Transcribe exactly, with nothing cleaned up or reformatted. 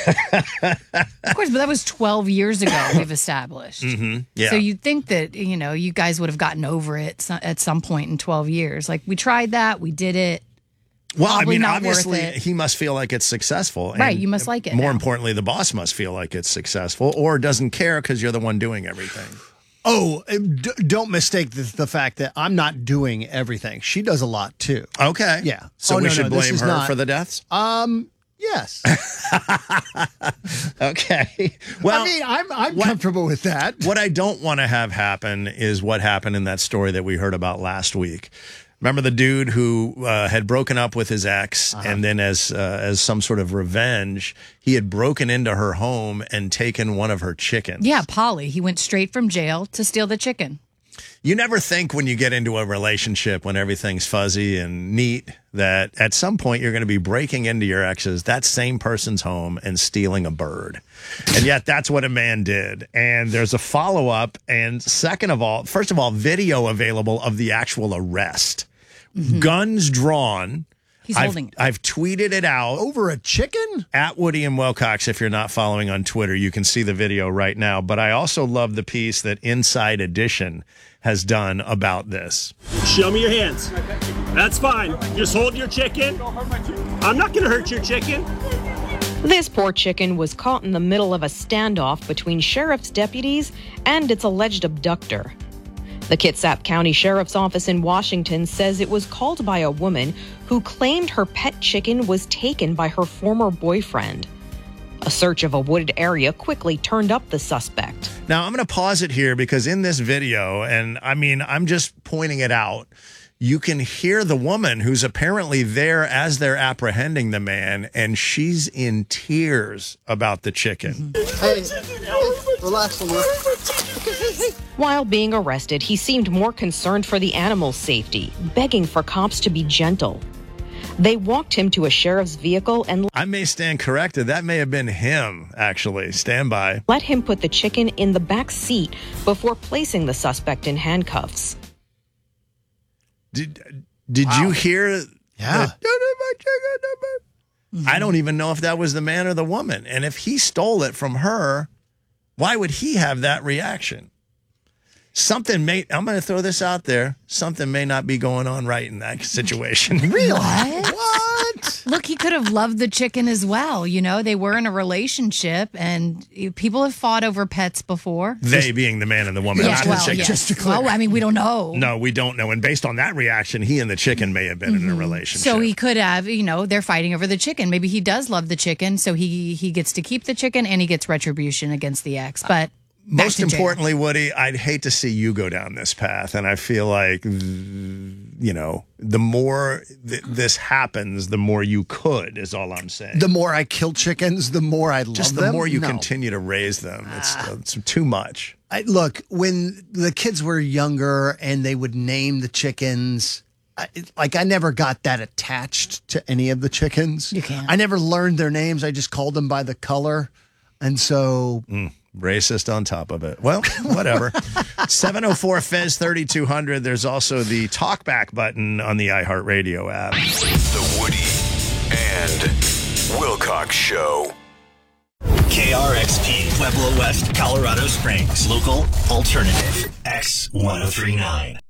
Of course, but that was twelve years ago, we've established. Mm-hmm. Yeah. So you'd think that, you know, you guys would have gotten over it so- at some point in twelve years. Like, we tried that, we did it. Well, Probably I mean, not obviously, worth it. he must feel like it's successful. And Right, you must like it More now. importantly, the boss must feel like it's successful or doesn't care because you're the one doing everything. Oh, d- don't mistake the, the fact that I'm not doing everything. She does a lot, too. Okay. Yeah. So Oh, we no, should no, this blame is her not- for the deaths? Um, yes. Okay. Well, I mean, I'm, I'm what- comfortable with that. what I don't want to have happen is what happened in that story that we heard about last week. Remember the dude who uh, had broken up with his ex, uh-huh. and then as uh, as some sort of revenge, he had broken into her home and taken one of her chickens. Yeah, Polly. He went straight from jail to steal the chicken. You never think when you get into a relationship, when everything's fuzzy and neat, that at some point you're going to be breaking into your ex's, that same person's home, and stealing a bird. And yet that's what a man did. And there's a follow-up. And second of all, first of all, video available of the actual arrest. Mm-hmm. Guns drawn. He's I've, holding it. I've tweeted it out. Over a chicken? At Woody and Wilcox, if you're not following on Twitter, you can see the video right now. But I also love the piece that Inside Edition has done about this. Show me your hands. That's fine. Just hold your chicken. I'm not going to hurt your chicken. This poor chicken was caught in the middle of a standoff between sheriff's deputies and its alleged abductor. The Kitsap County Sheriff's Office in Washington says it was called by a woman who claimed her pet chicken was taken by her former boyfriend. A search of a wooded area quickly turned up the suspect. Now, I'm going to pause it here because in this video, and I mean, I'm just pointing it out, you can hear the woman who's apparently there as they're apprehending the man, and she's in tears about the chicken. Hey, hey, relax a little. While being arrested, he seemed more concerned for the animal's safety, begging for cops to be gentle. They walked him to a sheriff's vehicle and I may stand corrected. That may have been him, actually. Stand by. let him put the chicken in the back seat before placing the suspect in handcuffs. Did Did Wow. you hear? Yeah. the- I don't even know if that was the man or the woman. And if he stole it from her, why would he have that reaction? Something may, I'm going to throw this out there. Something may not be going on right in that situation. Really? What? What? Look, he could have loved the chicken as well. You know, they were in a relationship, and people have fought over pets before. They being the man and the woman. Yeah, not well, the chicken. yes. Just to clear. Well, I mean, we don't know. No, we don't know. And based on that reaction, he and the chicken may have been in a relationship. So he could have, you know, they're fighting over the chicken. Maybe he does love the chicken, so he he gets to keep the chicken and he gets retribution against the ex. But back Most to jail. importantly, Woody, I'd hate to see you go down this path. And I feel like, you know, the more th- this happens, the more you could, is all I'm saying. The more I kill chickens, the more I love Just them. the more you No. continue to raise them. It's, it's too much. I, look, when the kids were younger and they would name the chickens, I, like I never got that attached to any of the chickens. You can't. I never learned their names. I just called them by the color. And so Mm, racist on top of it. Well, whatever. seven oh four Fez thirty-two hundred. There's also the talkback button on the iHeartRadio app. The Woody and Wilcox Show. K R X P, Pueblo West, Colorado Springs. Local alternative. X ten thirty-nine.